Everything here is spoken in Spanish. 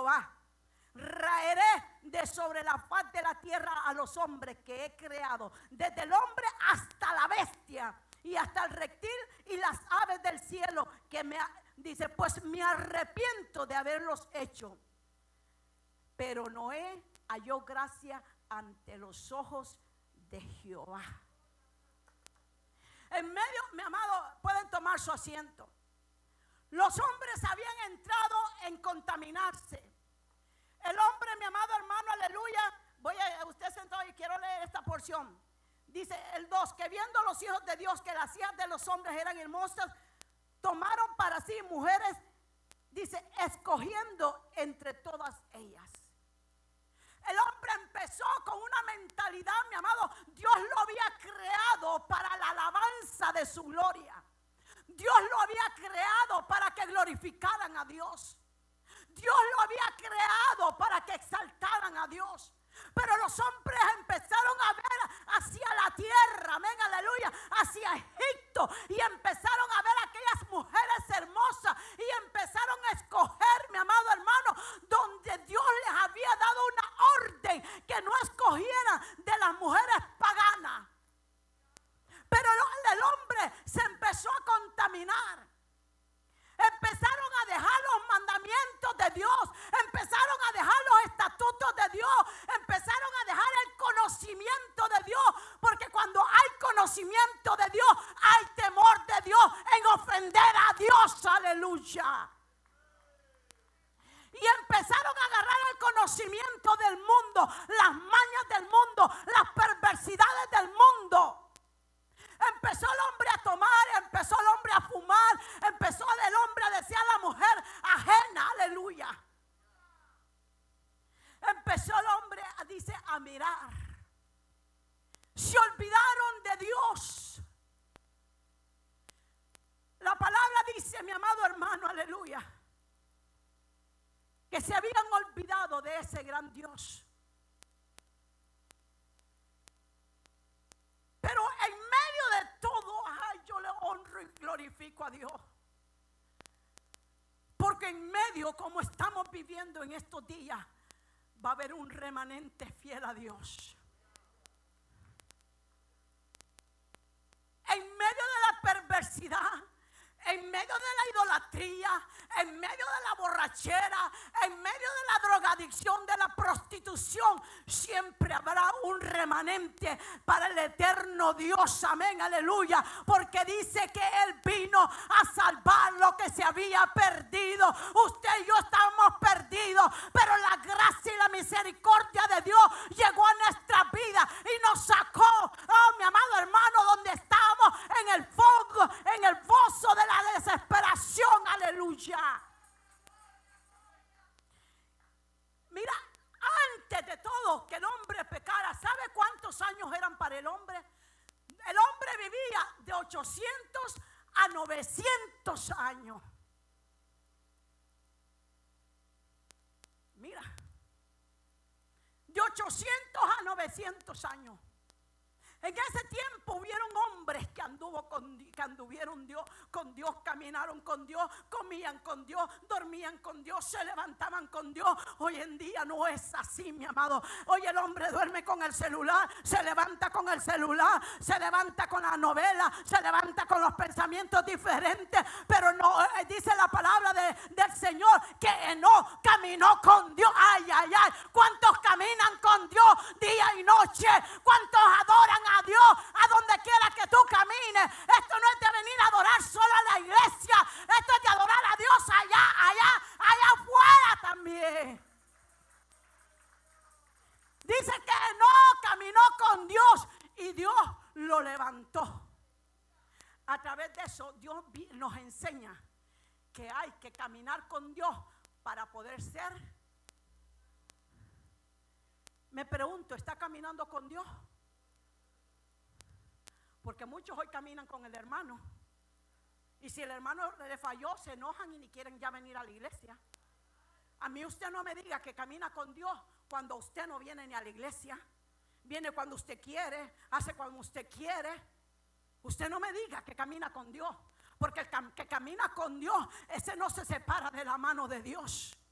Jehová. Raeré de sobre la faz de la tierra a los hombres que he creado, desde el hombre hasta la bestia y hasta el reptil y las aves del cielo, dice, pues me arrepiento de haberlos hecho. Pero Noé halló gracia ante los ojos de Jehová. En medio, mi amado, pueden tomar su asiento. Los hombres habían entrado en contaminarse. El hombre, mi amado hermano, aleluya. Usted sentado y quiero leer esta porción. Dice el 2, que viendo los hijos de Dios que las hijas de los hombres eran hermosas, tomaron para sí mujeres, dice, escogiendo entre todas ellas. El hombre empezó con una mentalidad, mi amado, Dios lo había creado para la alabanza de su gloria. Dios lo había creado para que glorificaran a Dios. Dios lo había creado para que exaltaran a Dios. Pero los hombres empezaron a ver hacia la tierra, amén, aleluya, hacia Egipto, y empezaron a ver aquellas mujeres hermosas y empezaron a escoger, mi amado hermano, donde Dios les había dado una orden que no escogieran de las mujeres paganas. Pero el hombre se empezó a contaminar. Empezaron a dejar los mandamientos de Dios, empezaron a dejar los estatutos de Dios, empezaron a dejar el conocimiento de Dios, porque cuando hay conocimiento de Dios, hay temor de Dios en ofender a Dios, aleluya. Y empezaron a agarrar el conocimiento del mundo, las mañas del mundo, las perversidades del mundo. Empezó el hombre a tomar, empezó el hombre a fumar, empezó el hombre a desear a la mujer ajena, aleluya. Empezó el hombre, dice, a mirar. Se olvidaron de Dios. La palabra dice, mi amado hermano, aleluya, que se habían olvidado de ese gran Dios. Pero en medio de todo, yo le honro y glorifico a Dios. Porque en medio, como estamos viviendo en estos días, va a haber un remanente fiel a Dios. En medio de la perversidad, en medio de la idolatría, en medio de la borrachera, en medio de la drogadicción, de la prostitución, siempre habrá un remanente para el eterno Dios, amén, aleluya, porque dice que Él vino a salvar lo que se había perdido. Usted y yo estábamos perdidos, pero la gracia y la misericordia de Dios llegó a nuestra vida y nos sacó, oh mi amado hermano, donde estábamos, en el fondo, en el foso de la desesperación, aleluya. Mira, antes de todo que el hombre pecara, ¿sabe cuántos años eran para el hombre? El hombre vivía de 800 a 900 años. Mira, de 800 a 900 años. En ese tiempo hubieron hombres que anduvieron con Dios, caminaron con Dios, comían con Dios, dormían con Dios, se levantaban con Dios. Hoy en día no es así, mi amado. Hoy el hombre duerme con el celular, se levanta con el celular, se levanta con la novela, se levanta con los pensamientos diferentes. Pero no, dice la palabra del Señor que Enoc caminó con Dios. Ay, ay, ay. ¿Cuántos caminan con Dios día y noche? ¿Cuántos adoran a Dios a donde quiera que tú camines? Esto no es de venir a adorar solo a la iglesia, esto es de adorar a Dios allá afuera también. Dice que no caminó con Dios y Dios lo levantó. A través de eso Dios nos enseña que hay que caminar con Dios para poder ser. Me pregunto, ¿está caminando con Dios? Porque muchos hoy caminan con el hermano. Y si el hermano le falló, se enojan y ni quieren ya venir a la iglesia. A mí usted no me diga que camina con Dios cuando usted no viene ni a la iglesia. Viene cuando usted quiere, hace cuando usted quiere. Usted no me diga que camina con Dios. Porque el que camina con Dios, ese no se separa de la mano de Dios.